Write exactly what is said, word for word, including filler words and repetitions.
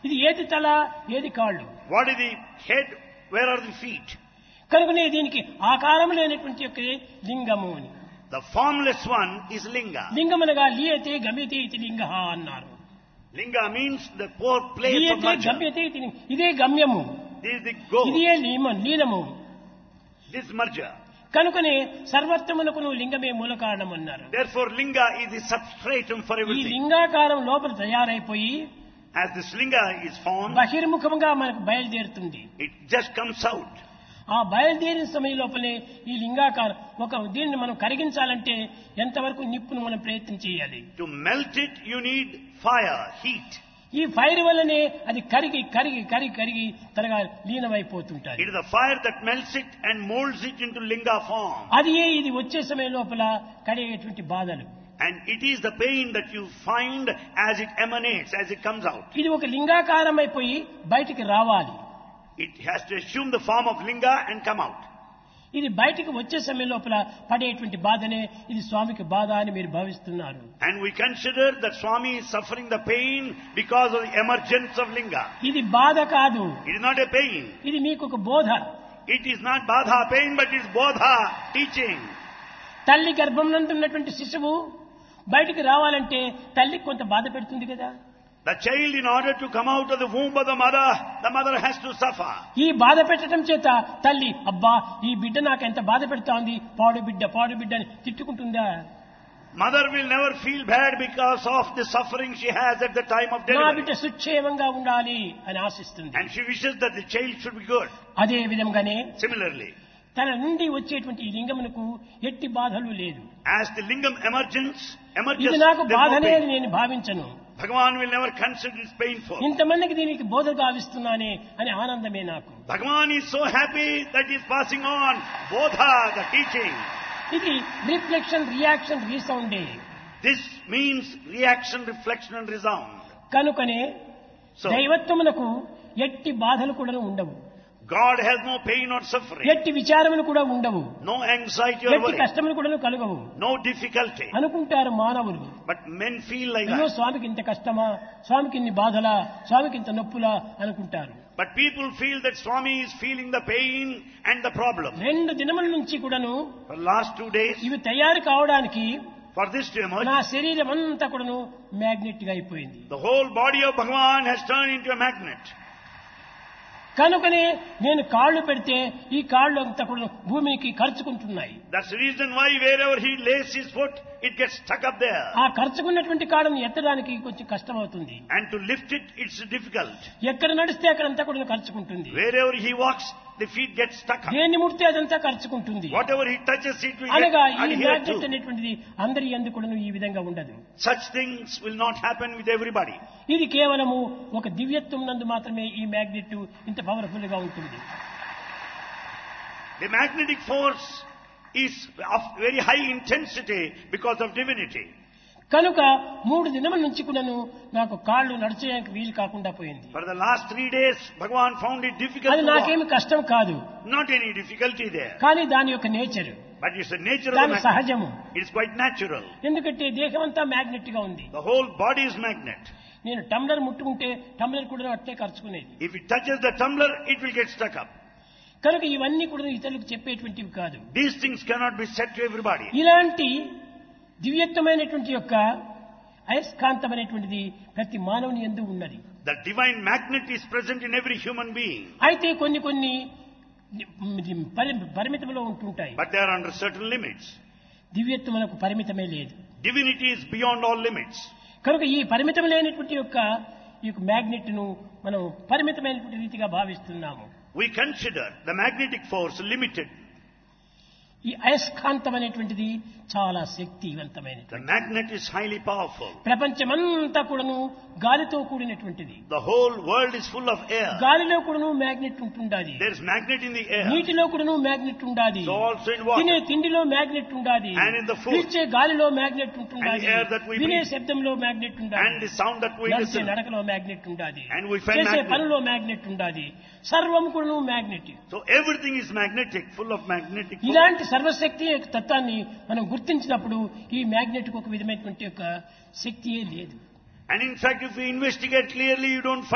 ఇది ఏది తల ఏది కాళ్ళు. What is the head? Where are the feet? కనుకనే దీనికి ఆకారం లేనటువంటి యొక్క లింగము అని. The formless one is linga. లింగమనగా లీయతే గమ్యతే ఇది లింగ అన్నారు. Linga means the poor place of లీయతే merger. గమ్యతే ఇది లింగ. ఇదే గమ్యము, This is the goal. ఇదే లీమ లీనము. This merger. కనుకనే సర్వత్వమునకును లింగమే మూల కారణం అన్నారు. Therefore, linga is the substratum for ఈ everything. లింగాకారం లోపల తయారైపోయి As this linga is formed, బహిర్ముఖంగా మనకు బయలుదేరుతుంది. it just comes out. ఆ బయలుదేరిన సమయం లోపలే ఈ లింగాకారం ఒక దీన్ని మనం కరిగించాలంటే ఎంతవరకు నిప్పును మనం ప్రయత్నం చేయాలి. To melt it, you need fire, heat. ఈ ఫైర్ వల్లనే అది కరిగి కరిగి కరిగి కరిగి త్వరగా లీనమైపోతుంటాయి. It is the fire that melts it and molds it into linga form. అది ఇది వచ్చే సమయం లోపల కలిగేటువంటి బాధలు. And it is the pain that you find as it emanates, as it comes out. ఇది ఒక లింగాకారం అయిపోయి బయటికి రావాలి. It has to assume the form of linga and come out. ఇది బయటికి వచ్చే సమయం లోపల పడేటువంటి బాధనే ఇది స్వామికి బాధ అని మీరు భావిస్తున్నారు. And we consider that Swami is suffering the pain because of the emergence of linga. ఇది బాధ కాదు, It is not a pain. ఇది మీకు ఒక బోధ. It is not badha pain, but it is bodha teaching. తల్లి గర్భం నందు ఉన్నటువంటి శిశువు బయటికి రావాలంటే తల్లికి కొంత బాధ పెడుతుంది కదా. The child, in order to come out of the womb of the mother, the mother has to suffer. ఈ బాధ పెట్టడం చేత తల్లి అబ్బా ఈ బిడ్డ నాకు ఎంత బాధ పెడతా ఉంది, పాడు బిడ్డ పాడు బిడ్డ అని తిట్టుకుంటుందా? Mother will never feel bad because of the suffering she has at the time of నా delivery. బిడ్డ సుక్షేమంగా ఉండాలి అని ఆశిస్తుంది. And she wishes that the child should be good. అదే విధంగానే Similarly, తన నుండి వచ్చేటువంటి ఈ లింగమునకు ఎట్టి బాధలు లేదు. as the lingam emergence, emerges, ఇది నాకు there's no బాధనే pain. అని నేను భావించను. Bhagavan will never consider it painful. ఇంతమందికి దీనికి బోధ గావిస్తున్నానే అని ఆనందమే నాకు. Bhagavan is so happy that he is passing on bodha, the teaching. ఇది reflection reaction రీసౌండే. This means reaction, reflection and resound. కనుకనే So, దైవత్వమునకు ఎట్టి బాధలు కూడా ఉండవు, God has no pain or suffering, ఎట్టి విచారములు కూడా ఉండవు, no anxiety or ఎట్టి worry, కష్టములు కూడా కలగవు no difficulty. అనుకుంటారు మానవులు. But men feel like అయ్యో that. స్వామికి ఇంత కష్టమా, స్వామికి ఇన్ని బాధలా, స్వామికి ఇంత నొప్పులా అనుకుంటారు. But people feel that Swami is feeling the pain and the problem. రెండు దినముల నుంచి కూడాను For the last two days, ఇవి తయారు కావడానికి for this to emerge, నా శరీరం అంతా కూడాను మ్యాగ్నెట్ గా అయిపోయింది. the whole body of Bhagavan has turned into a magnet. కనుకనే నేను కాళ్ళు పెడితే ఈ కాళ్ళు అంతా కూడా భూమికి ఖర్చుకుంటున్నాయి. That's the reason why wherever he lays his foot, it gets stuck up there. ఆ ఖర్చుకున్నటువంటి కాళ్ళను ఎత్తడానికి కొంచెం కష్టం అవుతుంది. And to lift it, it's difficult. ఎక్కడ నడిస్తే అక్కడంతా కూడా ఖర్చుకుంటుంది. Wherever he walks, the feet get stuck up. దేన్ని ముడితే అదంతా ఖర్చుకుంటుంది. Whatever he touches, it will అనగా get ఈ adhered మ్యాగ్నెట్ to. అనేటువంటిది అందరి యందు కూడా ఈ విధంగా ఉండదు. Such things will not happen with everybody. ఇది కేవలము ఒక దివ్యత్వం నందు మాత్రమే ఈ మ్యాగ్నెట్ ఇంత పవర్ఫుల్ గా ఉంటుంది. The magnetic force is of very high intensity because of divinity. కనుక మూడు దినముల నుంచి కూడాను నాకు కాళ్ళు నడిచేయడానికి వీలు కాకుండా పోయింది. For the last three days, Bhagavan found it difficult అది to నాకేమి walk. కష్టం కాదు, Not any difficulty there. కానీ దాని యొక్క nature, But it's the nature of the దాని magnet. సహజము. It's quite natural. ఎందుకంటే దేహం అంతా మ్యాగ్నెట్ గా ఉంది. The whole body is magnet. నేను టంబ్లర్ ముట్టుకుంటే టంబ్లర్ కూడా అట్టే ఖర్చుకునేది. If it touches the tumbler, it will get stuck up. కనుక ఇవన్నీ కూడా ఇతరులకు చెప్పేటువంటివి కాదు. These things cannot be said to everybody. ఇలాంటి దివ్యత్వమైనటువంటి యొక్క అయస్కాంతమైనటువంటిది ప్రతి మానవుని యందు ఉన్నది. The divine magnet is present in every human being. అయితే కొన్ని కొన్ని పరి- పరిమితంలో ఉంటుంటాయి. But they are under certain limits. దివ్యత్వమునకు పరిమితమే లేదు. Divinity is beyond all limits. కనుక ఈ పరిమితం లేనటువంటి యొక్క ఈ యొక్క మ్యాగ్నెట్ ను మనం పరిమితమైనటువంటి రీతిగా భావిస్తున్నాము. We consider the magnetic force limited. ఈ అయస్కాంతం అనేటువంటిది చాలా శక్తివంతమైనది. The magnet is highly powerful. ప్రపంచమంతా కూడాను గాలితో కూడినటువంటిది. The whole world is full of air. గాలిలో కూడాను magnet ఉంటుండాది. There is magnet in the air. నీటిలో కూడాను మ్యాగ్నెట్ ఉండాది. So also in water. తినే తిండిలో మ్యాగ్నెట్ ఉండాది. And in the food. పీల్చే గాలిలో magnet ఉంటుండాది. And the air that we వినే breathe. శబ్దంలో మ్యాగ్నెట్ ఉండాది. And the sound that we నడిచే listen. నడకలో మ్యాగ్నెట్ ఉండాది. And we find చేసే magnet. పనిలో మ్యాగ్నెట్ ఉండాది. సర్వం కూడాను magnet. So everything is magnetic, full of magnetic force. ఇలాంటి సర్వశక్తి యొక్క తత్వాన్ని మనం గుర్తించినప్పుడు ఈ మ్యాగ్నెట్ కు ఒక విధమైనటువంటి యొక్క శక్తియే లేదు. And in fact, if we investigate clearly, you don't